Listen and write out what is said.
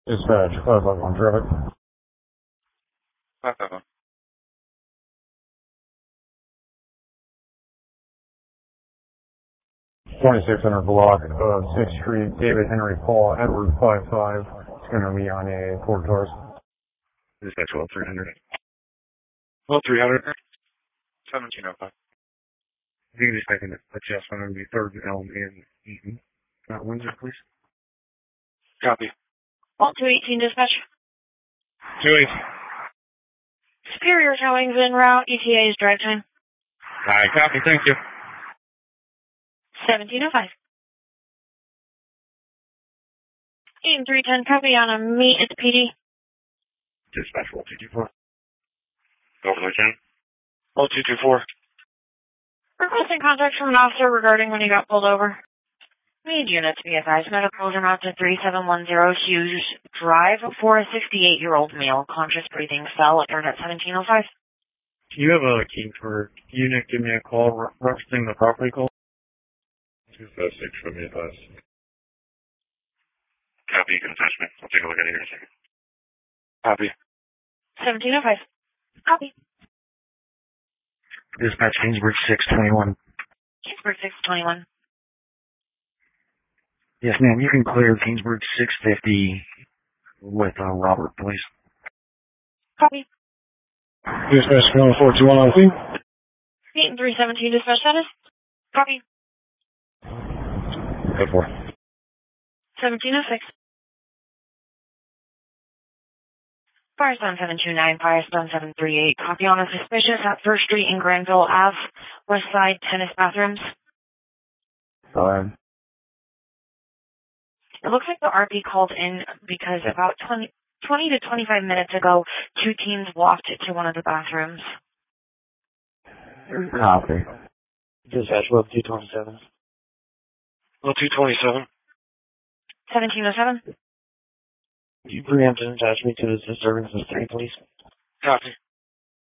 Dispatch, 551 traffic. 551. 2600 block of 6th Street, David Henry Paul, Edward 55. It's going to be on a Ford Taurus. Dispatch 12300. 12300. 1705. You can just make an adjustment on the third Elm in Eaton. Windsor, please. Copy. 1218 dispatch. 28. Superior Towing's en route. ETA is drive time. Alright, copy. Thank you. 1705. Eaton 310, copy on a meet at the PD. Dispatch 1224. Overlay 10. 1224. Requesting contact from an officer regarding when he got pulled over. Need unit to be advised. Medicals are out to 3710 Hughes Drive for a 68-year-old male. Conscious breathing fell at Internet 1705. Do you have a Kingsburg unit? Give me a call referencing the property call. 256 from me advice. Copy, you can attach me. I'll take a look at it here in a second. Copy. 1705. Copy. Dispatch Kingsburg 621. Kingsburg 621. Yes, ma'am. You can clear Kingsburg 650 with Robert, please. Copy. Dispatch 421 on scene. Eaton 317 dispatch status. Copy. Go for 1706. Firestone 729, Firestone 738. Copy on a suspicious at 1st Street in Granville Ave, West Side tennis bathrooms. Fine. It looks like the RP called in because about 20 to 25 minutes ago, 2 teens walked to one of the bathrooms. Copy. Dispatch 227. 227. 1707. You preempt and attach me to the disturbances 3, please. Copy.